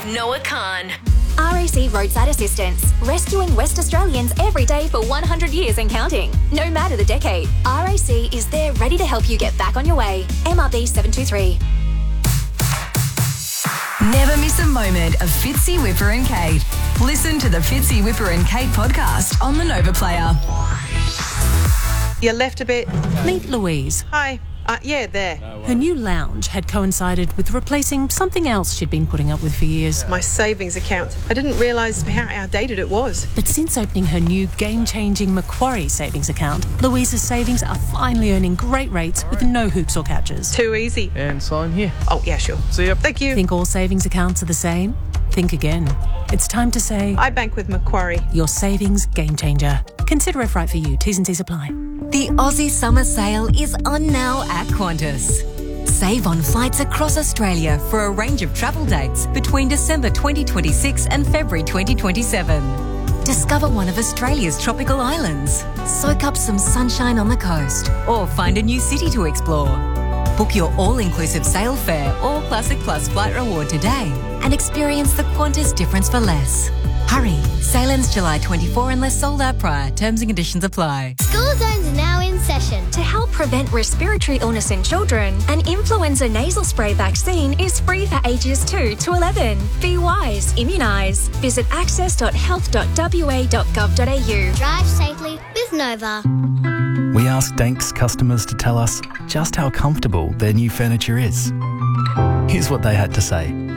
Noah Khan. RAC Roadside Assistance, rescuing West Australians every day for 100 years and counting. No matter the decade, RAC is there ready to help you get back on your way. MRB 723. Never miss a moment of Fitzy, Whipper and Kate. Listen to the Fitzy, Whipper and Kate podcast on the Nova Player. You left a bit. Meet Louise. Hi. Yeah, there. Her new lounge had coincided with replacing something else she'd been putting up with for years. My savings account. I didn't realise how outdated it was. But since opening her new game-changing Macquarie savings account, Louise's savings are finally earning great rates with no hoops or catches. Too easy. And sign here. Oh, yeah, sure. See ya. Thank you. Think all savings accounts are the same? Think again. It's time to say... I bank with Macquarie. Your savings game changer. Consider if right for you. T's and C's apply. The Aussie Summer Sale is on now at Qantas. Save on flights across Australia for a range of travel dates between December 2026 and February 2027. Discover one of Australia's tropical islands, soak up some sunshine on the coast, or find a new city to explore. Book your all-inclusive sail fare or Classic Plus flight reward today and experience the Qantas difference for less. Hurry, sale ends July 24 unless sold out prior. Terms and conditions apply. School zones are now in session. To help prevent respiratory illness in children, an influenza nasal spray vaccine is free for ages 2 to 11. Be wise, immunise. Visit access.health.wa.gov.au. Drive safely with Nova. We asked Danks customers to tell us just how comfortable their new furniture is. Here's what they had to say.